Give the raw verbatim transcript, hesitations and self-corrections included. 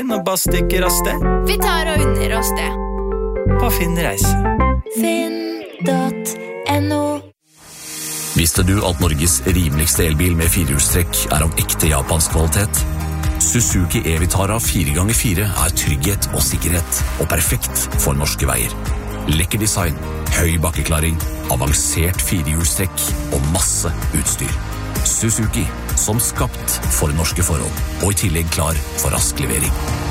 og bare stikker av sted. Vi tar og unner oss det. På Finn reise. Finn.no. Visste du at Norges rimeligste elbil med firehjulstrekk er av ekte japansk kvalitet? Suzuki E-Vitara fire ganger fire er trygghet og sikkerhet, og perfekt for norske veier. Lekker design, høy bakkeklaring, avansert firehjulstrekk og masse utstyr. Suzuki, som skapt for norske forhold, og i tillegg klar for rask levering.